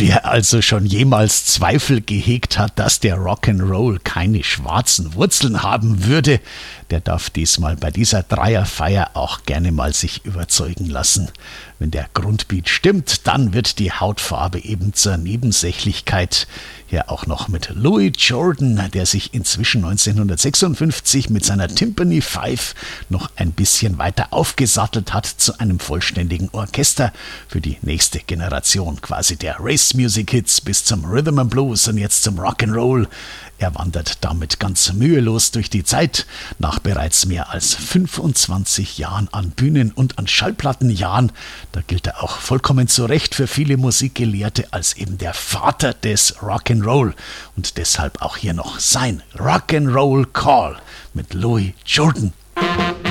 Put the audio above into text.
Wer also schon jemals Zweifel gehegt hat, dass der Rock'n'Roll keine schwarzen Wurzeln haben würde, der darf diesmal bei dieser Dreierfeier auch gerne mal sich überzeugen lassen. Wenn der Grundbeat stimmt, dann wird die Hautfarbe eben zur Nebensächlichkeit. Hier auch noch mit Louis Jordan, der sich inzwischen 1956 mit seiner Timpani Five noch ein bisschen weiter aufgesattelt hat zu einem vollständigen Orchester für die nächste Generation, quasi der Race Music Hits bis zum Rhythm and Blues und jetzt zum Rock'n'Roll. Er wandert damit ganz mühelos durch die Zeit. Nach bereits mehr als 25 Jahren an Bühnen- und an Schallplattenjahren, da gilt er auch vollkommen zu Recht für viele Musikgelehrte als eben der Vater des Rock'n'Roll. Und deshalb auch hier noch sein Rock'n'Roll Call mit Louis Jordan.